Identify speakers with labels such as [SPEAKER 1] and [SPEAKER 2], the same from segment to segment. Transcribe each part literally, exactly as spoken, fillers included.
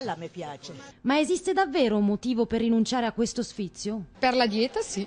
[SPEAKER 1] A me piace.
[SPEAKER 2] Ma esiste davvero un motivo per rinunciare a questo sfizio?
[SPEAKER 3] Per la dieta sì.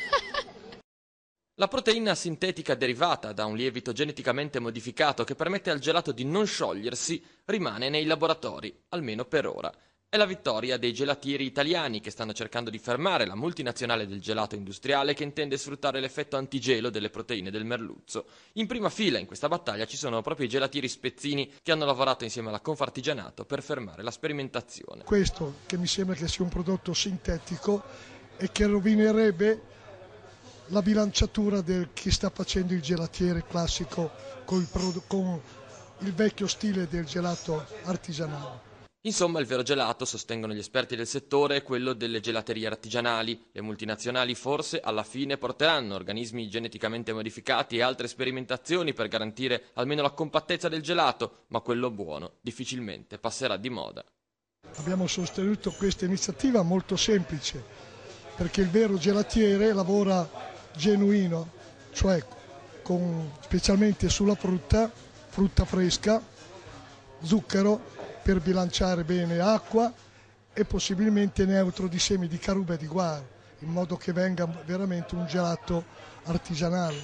[SPEAKER 4] La proteina sintetica derivata da un lievito geneticamente modificato che permette al gelato di non sciogliersi rimane nei laboratori, almeno per ora. È la vittoria dei gelatieri italiani che stanno cercando di fermare la multinazionale del gelato industriale che intende sfruttare l'effetto antigelo delle proteine del merluzzo. In prima fila in questa battaglia ci sono proprio i gelatieri spezzini che hanno lavorato insieme alla Confartigianato per fermare la sperimentazione.
[SPEAKER 5] Questo che mi sembra che sia un prodotto sintetico e che rovinerebbe la bilanciatura del chi sta facendo il gelatiere classico con il, con il vecchio stile del gelato artigianale.
[SPEAKER 4] Insomma, il vero gelato, sostengono gli esperti del settore, è quello delle gelaterie artigianali. Le multinazionali forse alla fine porteranno organismi geneticamente modificati e altre sperimentazioni per garantire almeno la compattezza del gelato, ma quello buono difficilmente passerà di moda.
[SPEAKER 5] Abbiamo sostenuto questa iniziativa molto semplice, perché il vero gelatiere lavora genuino, cioè con, specialmente sulla frutta, frutta fresca, zucchero, per bilanciare bene acqua e possibilmente neutro di semi di caruba e di guaro, in modo che venga veramente un gelato artigianale.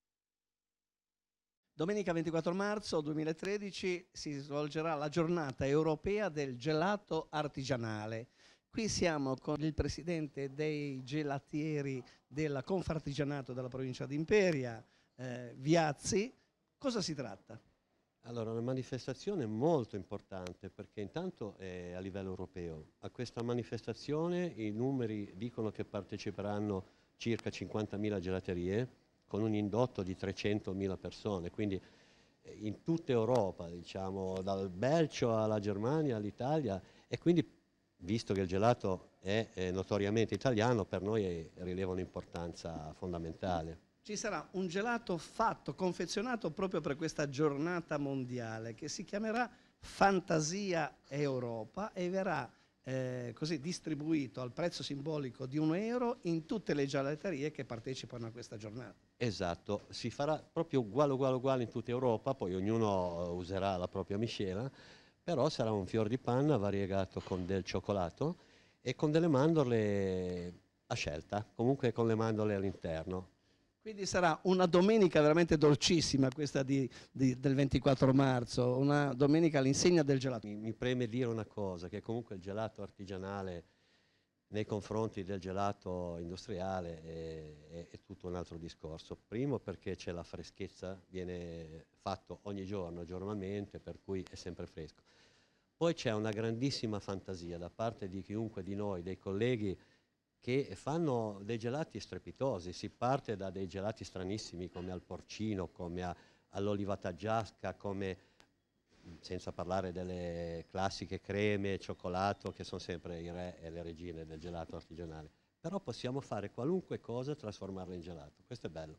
[SPEAKER 6] Domenica ventiquattro marzo duemilatredici si svolgerà la giornata europea del gelato artigianale. Qui siamo con il presidente dei gelatieri della Confartigianato della provincia di Imperia, eh, Viazzi. Cosa si tratta?
[SPEAKER 7] Allora, una manifestazione molto importante perché intanto è a livello europeo. A questa manifestazione i numeri dicono che parteciperanno circa cinquantamila gelaterie con un indotto di trecentomila persone, quindi in tutta Europa, diciamo, dal Belgio alla Germania all'Italia, e quindi visto che il gelato è, è notoriamente italiano, per noi rileva un'importanza fondamentale.
[SPEAKER 6] Ci sarà un gelato fatto, confezionato proprio per questa giornata mondiale che si chiamerà Fantasia Europa e verrà eh, così distribuito al prezzo simbolico di un euro in tutte le gelaterie che partecipano a questa giornata.
[SPEAKER 7] Esatto, si farà proprio uguale uguale uguale in tutta Europa, poi ognuno userà la propria miscela, però sarà un fior di panna variegato con del cioccolato e con delle mandorle a scelta, comunque con le mandorle all'interno.
[SPEAKER 6] Quindi sarà una domenica veramente dolcissima questa di, di, del ventiquattro marzo, una domenica all'insegna del gelato.
[SPEAKER 7] Mi, mi preme dire una cosa, che comunque il gelato artigianale nei confronti del gelato industriale è, è, è tutto un altro discorso. Primo perché c'è la freschezza, viene fatto ogni giorno, giornalmente, per cui è sempre fresco. Poi c'è una grandissima fantasia da parte di chiunque di noi, dei colleghi, che fanno dei gelati strepitosi. Si parte da dei gelati stranissimi come al porcino, come a, all'oliva taggiasca, come, senza parlare delle classiche creme, cioccolato, che sono sempre i re e le regine del gelato artigianale. Però possiamo fare qualunque cosa e trasformarla in gelato. Questo è bello.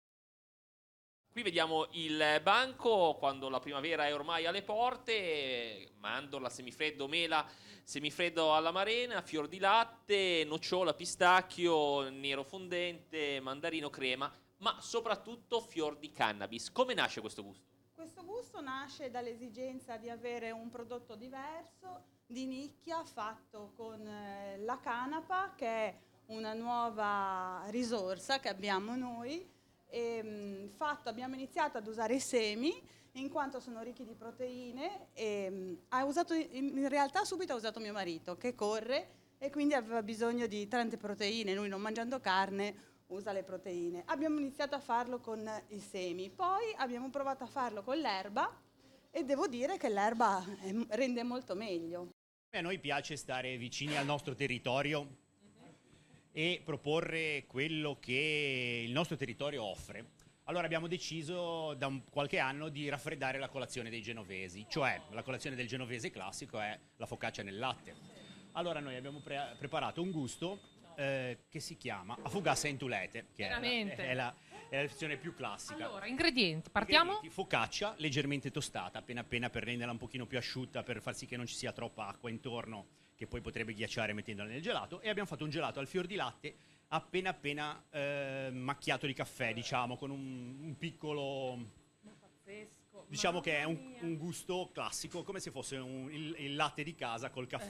[SPEAKER 8] Qui vediamo il banco quando la primavera è ormai alle porte, mandorla, semifreddo, mela, semifreddo all'amarena, fior di latte, nocciola, pistacchio, nero fondente, mandarino, crema, ma soprattutto fior di cannabis. Come nasce questo gusto?
[SPEAKER 9] Questo gusto nasce dall'esigenza di avere un prodotto diverso, di nicchia, fatto con eh, la canapa, che è una nuova risorsa che abbiamo noi. E, fatto, abbiamo iniziato ad usare i semi in quanto sono ricchi di proteine e ha usato, in realtà subito ha usato mio marito che corre e quindi aveva bisogno di tante proteine, lui non mangiando carne usa le proteine. Abbiamo iniziato a farlo con i semi, poi abbiamo provato a farlo con l'erba e devo dire che l'erba rende molto meglio.
[SPEAKER 10] A noi piace stare vicini al nostro territorio e proporre quello che il nostro territorio offre. Allora abbiamo deciso da un, qualche anno di raffreddare la colazione dei genovesi, cioè la colazione del genovese classico è la focaccia nel latte. Allora noi abbiamo pre- preparato un gusto eh, che si chiama afugassa in tulete, che è la, è, la, è la versione più classica.
[SPEAKER 3] Allora, ingredienti, partiamo?
[SPEAKER 10] Ingredienti, focaccia leggermente tostata, appena appena per renderla un pochino più asciutta, per far sì che non ci sia troppa acqua intorno, che poi potrebbe ghiacciare mettendola nel gelato, e abbiamo fatto un gelato al fior di latte appena appena eh, macchiato di caffè, diciamo, con un, un piccolo... Pazzesco. Diciamo che è un, un gusto classico, come se fosse un, il, il latte di casa col caffè.